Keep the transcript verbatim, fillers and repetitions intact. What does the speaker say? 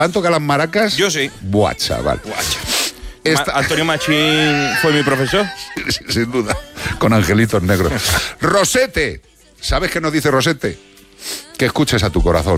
¿Han tocado las maracas? Yo sí. Buah, chaval. Guacha. Esta... Ma- Antonio Machín fue mi profesor. Sin duda, con angelitos negros. Rosete, ¿sabes qué nos dice Rosete? Que escuches a tu corazón.